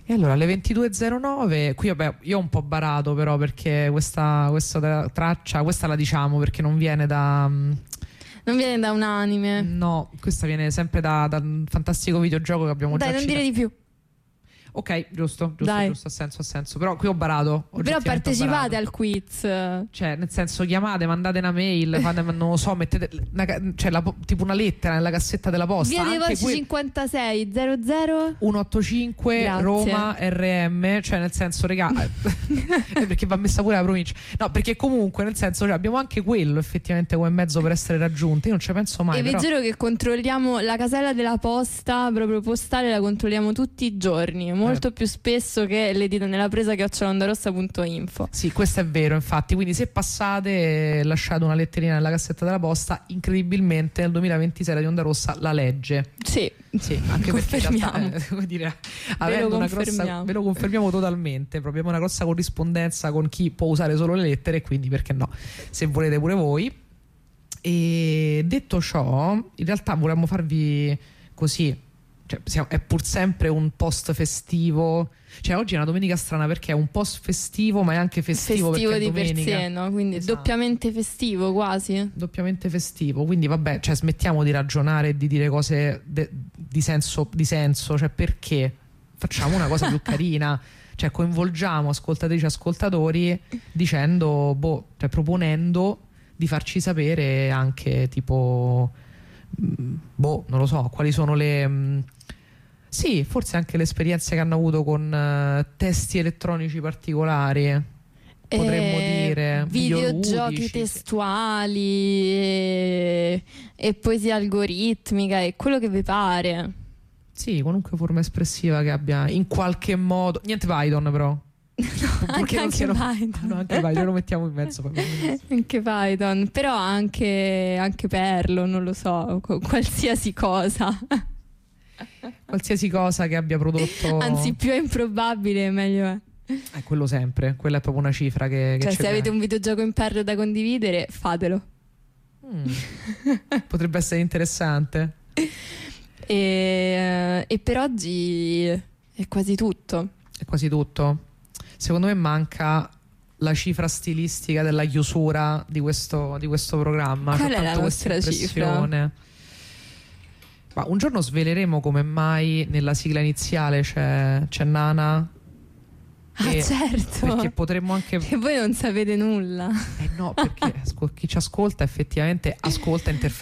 E allora alle 22.09, qui vabbè io ho un po' barato però perché questa traccia, questa la diciamo perché non viene da... Non viene da un anime. No, questa viene sempre da un fantastico videogioco che abbiamo già Dai, non citato. dire di più. Ok, giusto, Dai. ha senso. Però qui ho barato. Però partecipate al quiz. Cioè, nel senso, chiamate, mandate una mail, non lo so, mettete tipo una lettera nella cassetta della posta. Via dei anche Volsci 56 00 185 Grazie. Roma RM, cioè nel senso, regà, perché va messa pure la provincia. No, perché comunque nel senso, cioè, abbiamo anche quello effettivamente come mezzo per essere raggiunti. Io non ci penso mai. E vi giuro che controlliamo la casella della posta, proprio postale, la controlliamo tutti i giorni, molto più spesso che le dita nella presa che @ondarossa.info. Sì, questo è vero, infatti. Quindi se passate, lasciate una letterina nella cassetta della posta, incredibilmente nel 2026 di Onda Rossa la legge. Sì, anche perché in realtà, come dire, avendo una grossa, ve lo confermiamo totalmente, proprio abbiamo una grossa corrispondenza con chi può usare solo le lettere, quindi perché no, se volete pure voi. E detto ciò, in realtà vorremmo farvi così, cioè, è pur sempre un post festivo, cioè oggi è una domenica strana perché è un post festivo ma è anche festivo perché è di domenica. per sé, no? Quindi esatto. Doppiamente festivo quasi. Doppiamente festivo, quindi vabbè, cioè smettiamo di ragionare e di dire cose di senso, cioè perché facciamo una cosa più carina, cioè coinvolgiamo ascoltatrici e ascoltatori dicendo, cioè proponendo di farci sapere anche tipo non lo so, quali sono le sì, forse anche le esperienze che hanno avuto con testi elettronici particolari, potremmo dire videogiochi testuali e poesia algoritmica e quello che vi pare. Sì, qualunque forma espressiva che abbia in qualche modo. Niente Python però. Anche Python. No, anche Python lo mettiamo in mezzo. Anche Python, però anche Perlo, non lo so, qualsiasi cosa. Qualsiasi cosa che abbia prodotto. Anzi, più è improbabile, meglio è. Quello sempre, quella è proprio una cifra che cioè, se avete un videogioco in Perlo da condividere, fatelo. Potrebbe essere interessante. E per oggi è quasi tutto. È quasi tutto. Secondo me manca la cifra stilistica della chiusura di questo programma. Qual è la nostra cifra? Ma un giorno sveleremo come mai nella sigla iniziale c'è Nana. Certo, perché potremmo anche. E voi non sapete nulla. No, perché chi ci ascolta effettivamente ascolta interferenze.